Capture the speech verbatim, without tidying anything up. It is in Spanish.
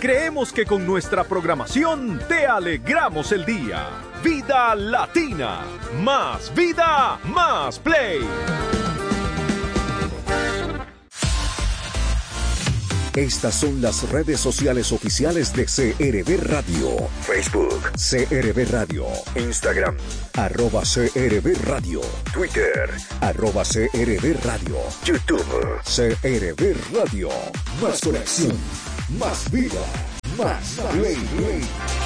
Creemos que con nuestra programación te alegramos el día. Vida Latina. Más vida, más play. Estas son las redes sociales oficiales de C R B Radio. Facebook, C R B Radio. Instagram, arroba C R B Radio. Twitter, arroba C R B Radio. YouTube, C R B Radio. Más conexión, más vida, más play.